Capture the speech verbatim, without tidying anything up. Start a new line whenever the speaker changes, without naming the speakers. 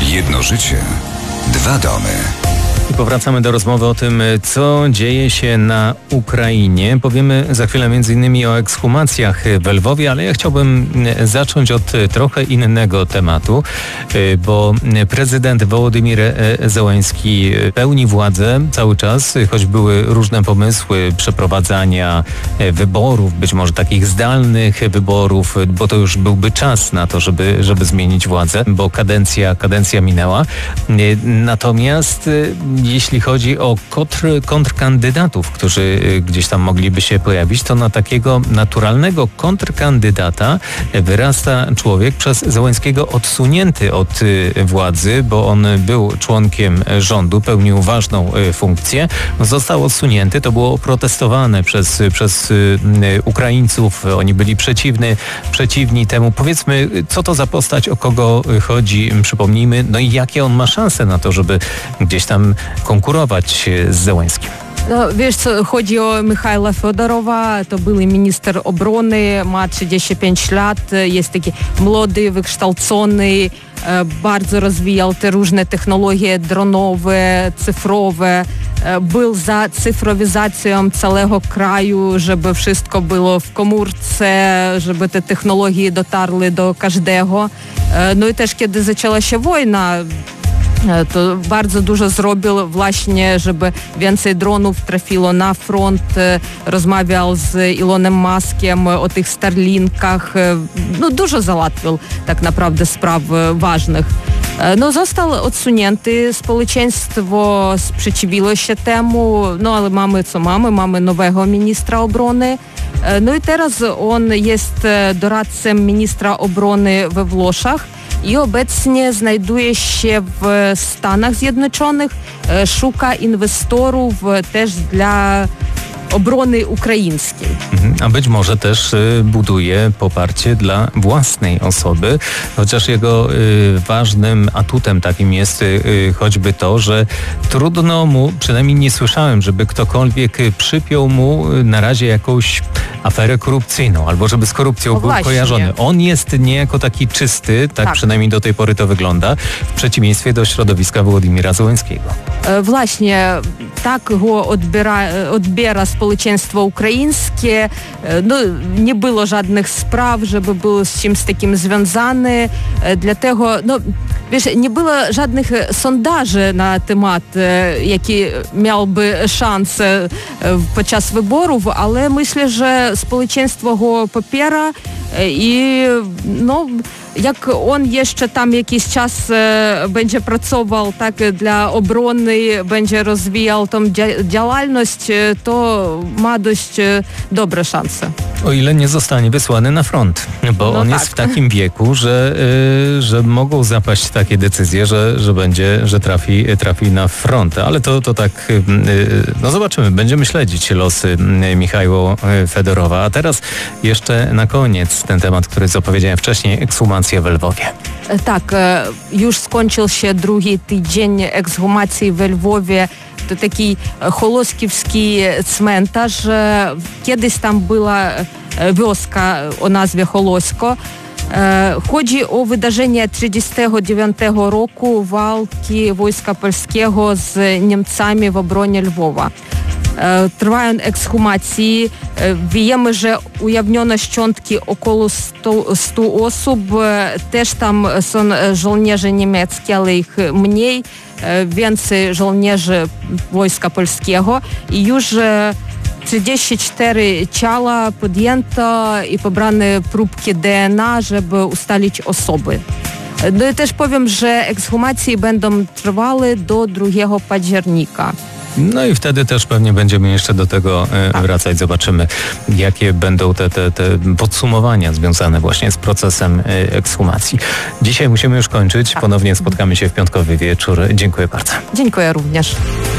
Jedno życie, dwa domy.
I powracamy do rozmowy o tym, co dzieje się na Ukrainie. Powiemy za chwilę między innymi o ekshumacjach w Lwowie, ale ja chciałbym zacząć od trochę innego tematu, bo prezydent Wołodymyr Zełenski pełni władzę cały czas, choć były różne pomysły przeprowadzania wyborów, być może takich zdalnych wyborów, bo to już byłby czas na to, żeby, żeby zmienić władzę, bo kadencja, kadencja minęła. Natomiast jeśli chodzi o kontr, kontrkandydatów, którzy gdzieś tam mogliby się pojawić, to na takiego naturalnego kontrkandydata wyrasta człowiek przez Zełenskiego odsunięty od władzy, bo on był członkiem rządu, pełnił ważną funkcję. Został odsunięty, to było protestowane przez, przez Ukraińców. Oni byli przeciwni, przeciwni temu. Powiedzmy, co to za postać, o kogo chodzi, przypomnijmy, no i jakie on ma szanse na to, żeby gdzieś tam konkurować z Zełenskim.
No, wiesz co, chodzi o Michaila Fedorowa, to był minister obrony, ma trzydzieści pięć lat, jest taki młody, wykształcony, bardzo rozwijał te różne technologie dronowe, cyfrowe, był za cyfrowizacją całego kraju, żeby wszystko było w komórce, żeby te technologie dotarły do każdego. No i też kiedy zaczęła się wojna, to bardzo dużo zrobił właśnie, żeby więcej dronów trafiło na front. Rozmawiał z Elonem Muskiem o tych Starlinkach. No dużo załatwił tak naprawdę spraw ważnych. No został odsunięty, społeczeństwo sprzeciwiło się temu, no ale mamy co mamy, mamy nowego ministra obrony. No i teraz on jest doradcą ministra obrony we Włoszech i obecnie znajduje się w Stanach Zjednoczonych, szuka inwestorów też dla obrony ukraińskiej.
A być może też y, buduje poparcie dla własnej osoby, chociaż jego y, ważnym atutem takim jest y, choćby to, że trudno mu, przynajmniej nie słyszałem, żeby ktokolwiek y, przypiął mu y, na razie jakąś aferę korupcyjną, albo żeby z korupcją
o,
był
właśnie.
kojarzony. On jest niejako taki czysty, tak, tak przynajmniej do tej pory to wygląda, w przeciwieństwie do środowiska Wołodymyra Zełenskiego.
E, właśnie tak go odbiera, odbiera społeczeństwo ukraińskie. No, nie było żadnych spraw, żeby był z czymś takim związany. Dlatego, no, wiesz, nie było żadnych sondaży na temat, jaki miałby szansę podczas wyborów, ale myślę, że społeczeństwo go popiera i no, jak on jeszcze tam jakiś czas e, będzie pracował tak dla obrony, będzie rozwijał tą dzia- działalność, to ma dość e, dobre szanse.
O ile nie zostanie wysłany na front, bo
no
on
tak.
jest w takim wieku, że, y, że mogą zapaść takie decyzje, że, że będzie, że trafi, trafi na front. Ale to, to tak, y, no zobaczymy, będziemy śledzić losy Michała Fedorowa. A teraz jeszcze na koniec ten temat, który zapowiedziałem wcześniej, ekshumacja w Lwowie.
Tak, już skończył się drugi tydzień ekshumacji w Lwowie. To taki choloskівський cmentarz. Kiedyś tam była wioska o nazwie Cholosko. Chodzi o wydarzenie trzydziestego dziewiątego roku walki Wojska Polskiego z Niemcami w obronie Lwowa. Trwają ekshumacje. Wiemy, że ujawniono szczątki około stu osób. Też tam są żołnierze niemieckie, ale ich mniej. Więcej żołnierzy Wojska Polskiego. I już trzydzieści cztery ciała podjęto i pobrane próbki D N A, żeby ustalić osoby. No i też powiem, że ekshumacje będą trwały do drugiego października.
No i wtedy też pewnie będziemy jeszcze do tego e, wracać. Zobaczymy, jakie będą te, te, te podsumowania związane właśnie z procesem e, ekshumacji. Dzisiaj musimy już kończyć. Ponownie spotkamy się w piątkowy wieczór. Dziękuję bardzo.
Dziękuję również.